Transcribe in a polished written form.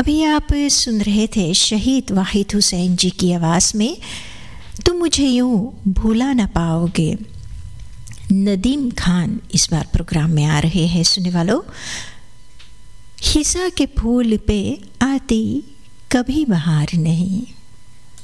अभी आप सुन रहे थे शहीद वाहिद हुसैन जी की आवाज़ में तुम मुझे यूं भूला ना पाओगे। नदीम खान इस बार प्रोग्राम में आ रहे हैं। सुनने वालों, खिसा के फूल पे आती कभी बहार नहीं।